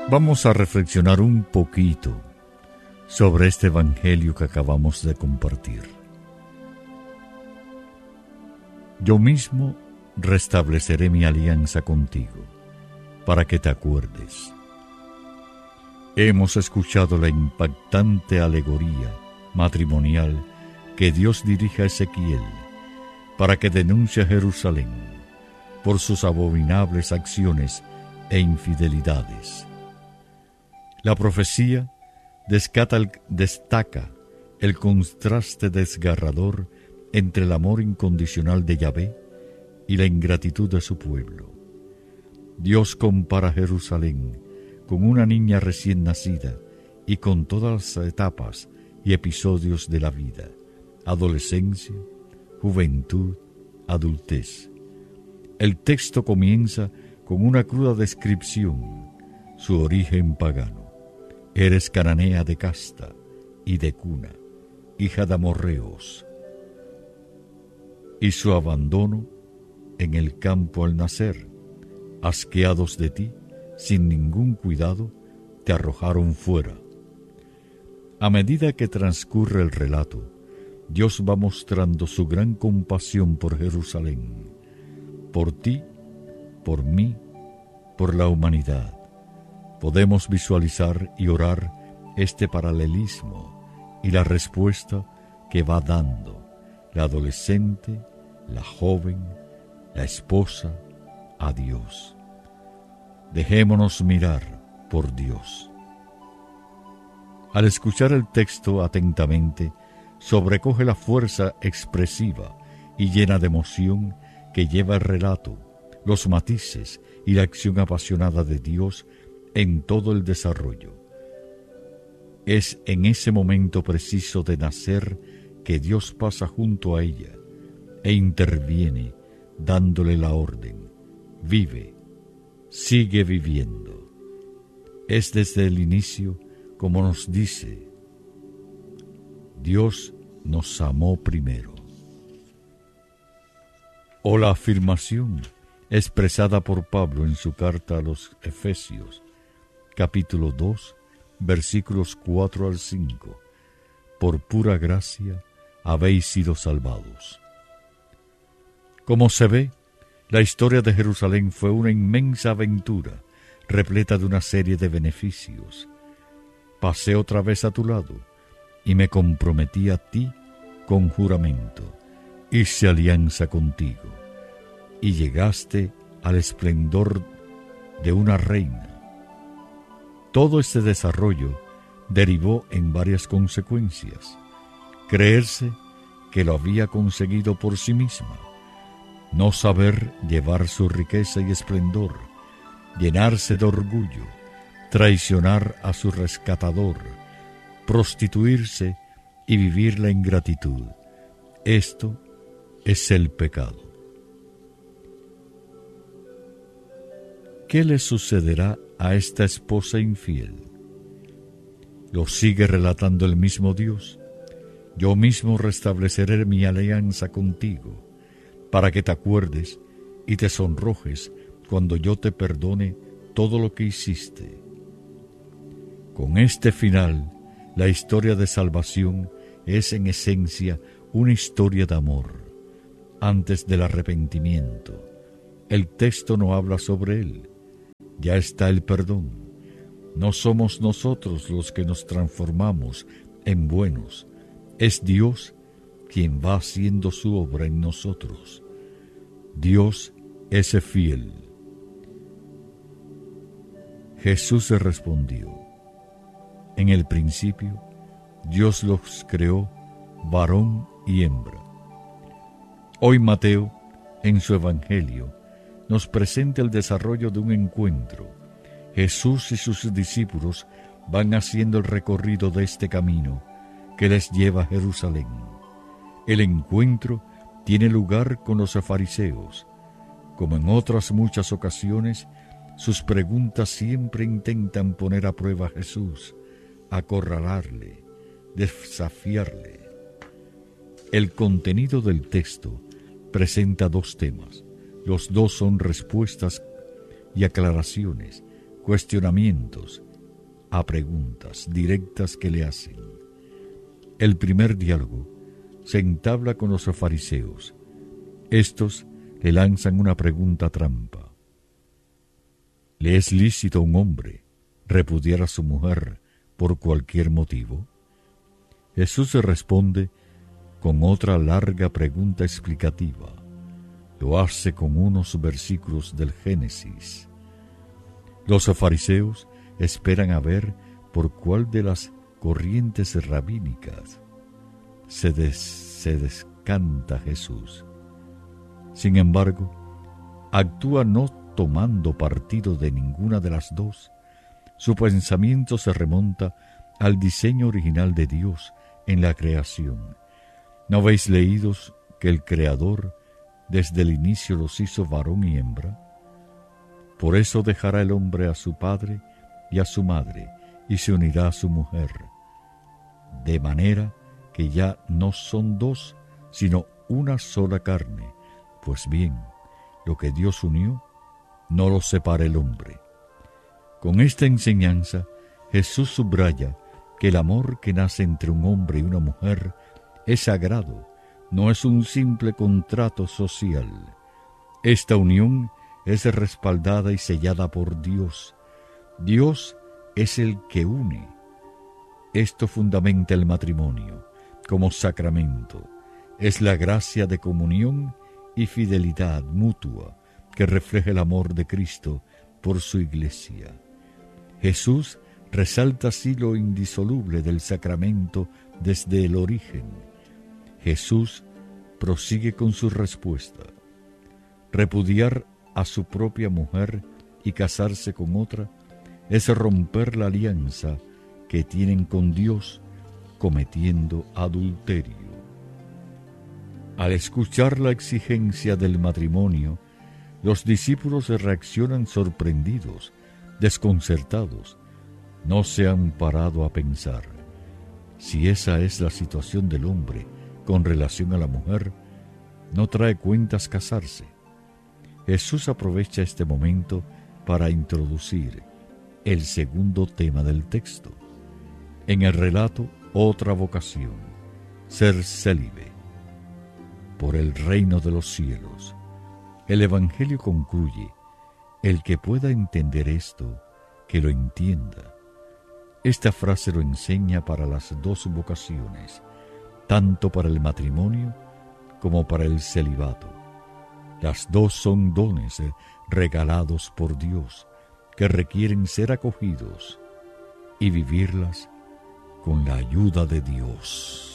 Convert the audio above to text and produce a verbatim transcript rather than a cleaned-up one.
Vamos a reflexionar un poquito sobre este evangelio que acabamos de compartir. Yo mismo restableceré mi alianza contigo, para que te acuerdes. Hemos escuchado la impactante alegoría matrimonial que Dios dirige a Ezequiel para que denuncie a Jerusalén por sus abominables acciones e infidelidades. La profecía destaca el, destaca el contraste desgarrador entre el amor incondicional de Yahvé y la ingratitud de su pueblo. Dios compara Jerusalén con una niña recién nacida y con todas las etapas y episodios de la vida: adolescencia, juventud, adultez. El texto comienza con una cruda descripción: su origen pagano. Eres cananea de casta y de cuna, hija de amorreos. Y su abandono en el campo al nacer, asqueados de ti, sin ningún cuidado, te arrojaron fuera. A medida que transcurre el relato, Dios va mostrando su gran compasión por Jerusalén, por ti, por mí, por la humanidad. Podemos visualizar y orar este paralelismo y la respuesta que va dando la adolescente, la joven, la esposa, a Dios. Dejémonos mirar por Dios. Al escuchar el texto atentamente, sobrecoge la fuerza expresiva y llena de emoción que lleva el relato, los matices y la acción apasionada de Dios en todo el desarrollo. Es en ese momento preciso de nacer que Dios pasa junto a ella e interviene dándole la orden: vive, sigue viviendo. Es desde el inicio como nos dice: Dios nos amó primero. O la afirmación expresada por Pablo en su carta a los Efesios, capítulo dos, versículos cuatro al cinco: por pura gracia habéis sido salvados. Como se ve, la historia de Jerusalén fue una inmensa aventura, repleta de una serie de beneficios. Pasé otra vez a tu lado, y me comprometí a ti con juramento. Hice alianza contigo, y llegaste al esplendor de una reina. Todo este desarrollo derivó en varias consecuencias: creerse que lo había conseguido por sí misma, no saber llevar su riqueza y esplendor, llenarse de orgullo, traicionar a su rescatador, prostituirse y vivir la ingratitud. Esto es el pecado. ¿Qué le sucederá a esta esposa infiel? Lo sigue relatando el mismo Dios: yo mismo restableceré mi alianza contigo, para que te acuerdes y te sonrojes cuando yo te perdone todo lo que hiciste. Con este final, la historia de salvación es en esencia una historia de amor. Antes del arrepentimiento, el texto no habla sobre él. Ya está el perdón. No somos nosotros los que nos transformamos en buenos. Es Dios quien va haciendo su obra en nosotros. Dios es fiel. Jesús le respondió: en el principio, Dios los creó varón y hembra. Hoy Mateo, en su Evangelio, nos presenta el desarrollo de un encuentro. Jesús y sus discípulos van haciendo el recorrido de este camino que les lleva a Jerusalén. El encuentro tiene lugar con los fariseos. Como en otras muchas ocasiones, sus preguntas siempre intentan poner a prueba a Jesús, acorralarle, desafiarle. El contenido del texto presenta dos temas. Los dos son respuestas y aclaraciones cuestionamientos a preguntas directas que le hacen. El primer diálogo se entabla con los fariseos. Estos le lanzan una pregunta trampa. ¿Le es lícito a un hombre repudiar a su mujer por cualquier motivo? Jesús responde con otra larga pregunta explicativa. Lo hace con unos versículos del Génesis. Los fariseos esperan a ver por cuál de las corrientes rabínicas se, des, se descanta Jesús. Sin embargo, actúa no tomando partido de ninguna de las dos. Su pensamiento se remonta al diseño original de Dios en la creación. ¿No habéis leído que el Creador desde el inicio los hizo varón y hembra? Por eso dejará el hombre a su padre y a su madre, y se unirá a su mujer, de manera que ya no son dos, sino una sola carne. Pues bien, lo que Dios unió, no lo separa el hombre. Con esta enseñanza, Jesús subraya que el amor que nace entre un hombre y una mujer es sagrado, no es un simple contrato social. Esta unión es respaldada y sellada por Dios. Dios es el que une. Esto fundamenta el matrimonio como sacramento. Es la gracia de comunión y fidelidad mutua que refleja el amor de Cristo por su Iglesia. Jesús resalta así lo indisoluble del sacramento desde el origen. Jesús prosigue con su respuesta. Repudiar a su propia mujer y casarse con otra es romper la alianza que tienen con Dios, cometiendo adulterio. Al escuchar la exigencia del matrimonio, los discípulos reaccionan sorprendidos, desconcertados. No se han parado a pensar, si esa es la situación del hombre con relación a la mujer, no trae cuentas casarse. Jesús aprovecha este momento para introducir el segundo tema del texto. En el relato, otra vocación, ser célibe por el reino de los cielos. El Evangelio concluye: el que pueda entender esto, que lo entienda. Esta frase lo enseña para las dos vocaciones, tanto para el matrimonio como para el celibato. Las dos son dones regalados por Dios que requieren ser acogidos y vivirlas con la ayuda de Dios.